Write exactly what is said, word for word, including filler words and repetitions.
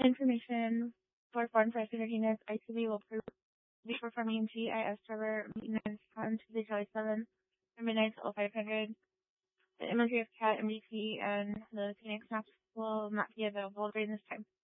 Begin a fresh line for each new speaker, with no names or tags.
Information for foreign press entertainers. I T V will per- be performing G I S server maintenance on Tuesday, July seventh from midnight to five hundred. The imagery of Cat, M V P, and the Phoenix maps will not be available during this time.